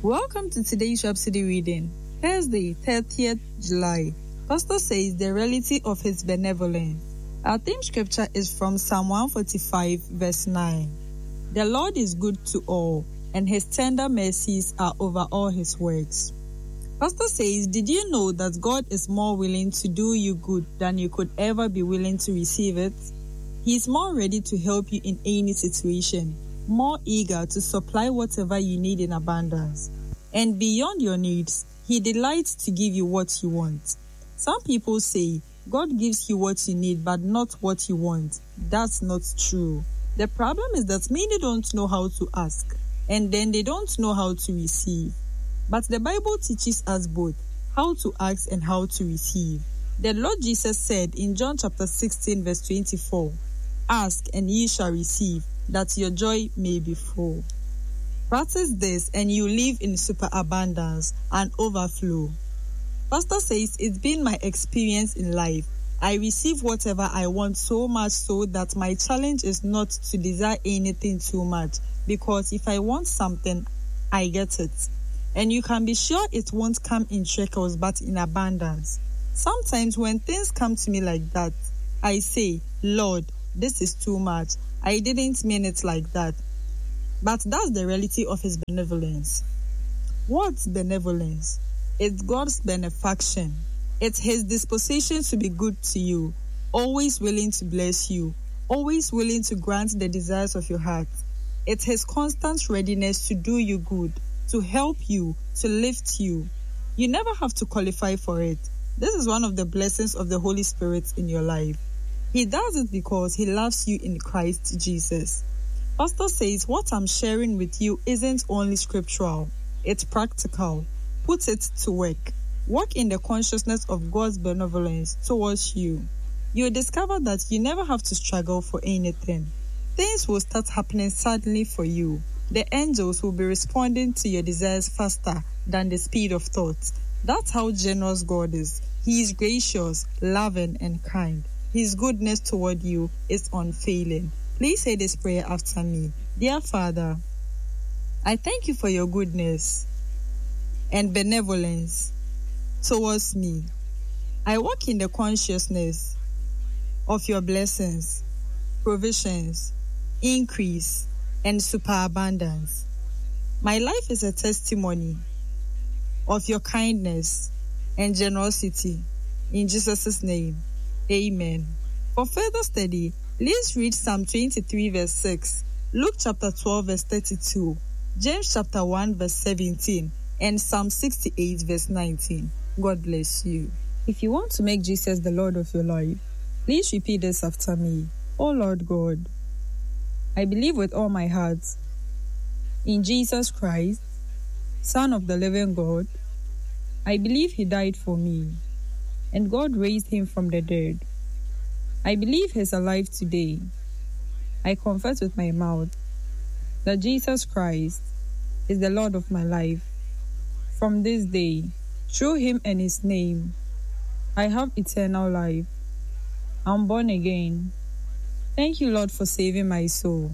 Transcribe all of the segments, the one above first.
Welcome to today's Rhapsody reading, Thursday, 30th July. Pastor says the reality of his benevolence. Our theme scripture is from Psalm 145, verse 9. The Lord is good to all, and his tender mercies are over all his works. Pastor says, did you know that God is more willing to do you good than you could ever be willing to receive it? He is more ready to help you in any situation, more eager to supply whatever you need in abundance. And beyond your needs, he delights to give you what you want. Some people say, God gives you what you need but not what you want. That's not true. The problem is that many don't know how to ask, and then they don't know how to receive. But the Bible teaches us both how to ask and how to receive. The Lord Jesus said in John chapter 16 verse 24, "Ask and ye shall receive, that your joy may be full." Practice this and you live in superabundance and overflow. Pastor says, it's been my experience in life. I receive whatever I want so much so that my challenge is not to desire anything too much, because if I want something, I get it. And you can be sure it won't come in trickles but in abundance. Sometimes when things come to me like that, I say, Lord, this is too much. I didn't mean it like that. But that's the reality of his benevolence. What's benevolence? It's God's benefaction. It's his disposition to be good to you, always willing to bless you, always willing to grant the desires of your heart. It's his constant readiness to do you good, to help you, to lift you. You never have to qualify for it. This is one of the blessings of the Holy Spirit in your life. He does it because he loves you in Christ Jesus. Pastor says what I'm sharing with you isn't only scriptural, it's practical. Put it to work. Walk in the consciousness of God's benevolence towards you. You'll discover that you never have to struggle for anything. Things will start happening suddenly for you. The angels will be responding to your desires faster than the speed of thought. That's how generous God is. He is gracious, loving, and kind. His goodness toward you is unfailing. Please say this prayer after me. Dear Father, I thank you for your goodness and benevolence towards me. I walk in the consciousness of your blessings, provisions, increase, and superabundance. My life is a testimony of your kindness and generosity. In Jesus' name, amen. For further study, please read Psalm 23 verse 6, Luke chapter 12 verse 32, James chapter 1 verse 17, and Psalm 68 verse 19. God bless you. If you want to make Jesus the Lord of your life, please repeat this after me. Oh Lord God, I believe with all my heart in Jesus Christ, Son of the living God. I believe he died for me, and God raised him from the dead. I believe he's alive today. I confess with my mouth that Jesus Christ is the Lord of my life. From this day, through him and his name, I have eternal life. I'm born again. Thank you, Lord, for saving my soul.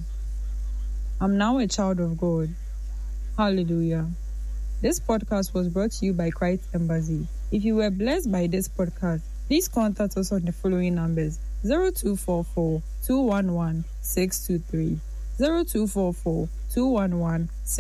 I'm now a child of God. Hallelujah. This podcast was brought to you by Christ Embassy. If you were blessed by this podcast, please contact us on the following numbers: 0244 211 623, 0244 211 623.